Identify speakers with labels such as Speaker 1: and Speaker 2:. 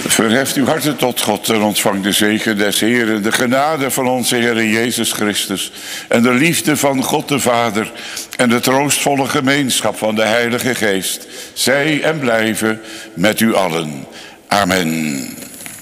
Speaker 1: Verheft uw harten tot God en ontvang de zegen des Heeren, de genade van onze Heer Jezus Christus en de liefde van God de Vader en de troostvolle gemeenschap van de Heilige Geest, zij en blijven met u allen. Amen.